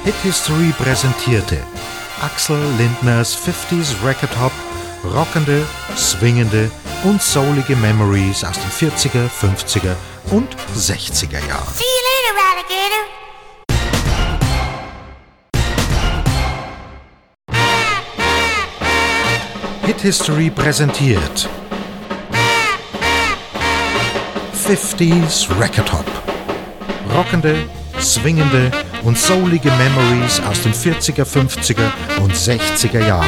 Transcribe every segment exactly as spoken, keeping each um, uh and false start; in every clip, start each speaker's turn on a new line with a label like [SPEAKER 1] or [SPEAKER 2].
[SPEAKER 1] Hit History präsentierte Axel Lindners fünfziger Record Hop, rockende, swingende und soulige Memories aus den vierziger, fünfziger und sechziger Jahren.
[SPEAKER 2] See you later, Alligator.
[SPEAKER 1] Hit History präsentiert fünfziger Record Hop, rockende, swingende und soulige Memories aus den vierziger, fünfziger und sechziger Jahren.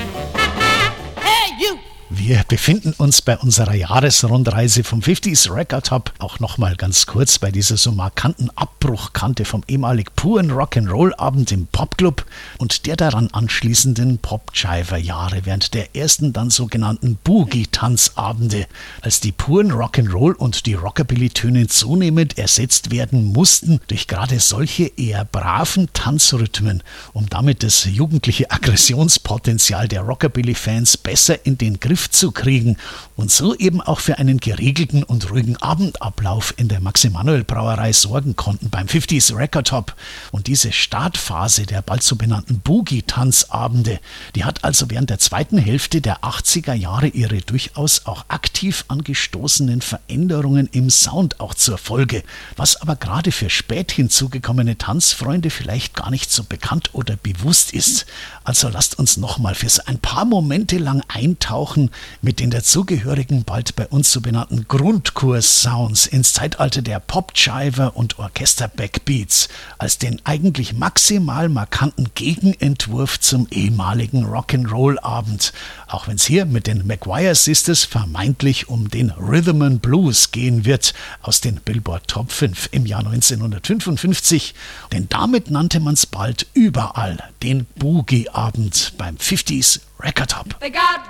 [SPEAKER 3] Wir befinden uns bei unserer Jahresrundreise vom fünfziger Record Hop auch nochmal ganz kurz bei dieser so markanten Abbruchkante vom ehemalig puren Rock'n'Roll-Abend im Popclub und der daran anschließenden Pop-Jiver-Jahre während der ersten dann sogenannten Boogie-Tanzabende, als die puren Rock'n'Roll und die Rockabilly-Töne zunehmend ersetzt werden mussten durch gerade solche eher braven Tanzrhythmen, um damit das jugendliche Aggressionspotenzial der Rockabilly-Fans besser in den Griff zu kriegen und so eben auch für einen geregelten und ruhigen Abendablauf in der Max-Emanuel-Brauerei sorgen konnten beim fünfziger Record Hop. Und diese Startphase der bald so benannten Boogie-Tanzabende, die hat also während der zweiten Hälfte der achtziger Jahre ihre durchaus auch aktiv angestoßenen Veränderungen im Sound auch zur Folge, was aber gerade für spät hinzugekommene Tanzfreunde vielleicht gar nicht so bekannt oder bewusst ist. Also lasst uns nochmal für so ein paar Momente lang eintauchen mit den dazugehörigen, bald bei uns so benannten Grundkurs-Sounds ins Zeitalter der Pop-Jiver und Orchester-Backbeats als den eigentlich maximal markanten Gegenentwurf zum ehemaligen Rock'n'Roll-Abend. Auch wenn es hier mit den Maguire Sisters vermeintlich um den Rhythm and Blues gehen wird aus den Billboard Top fünf im Jahr neunzehnhundertfünfundfünfzig. Denn damit nannte man es bald überall den Boogie-Abend beim fünfziger Record Hop.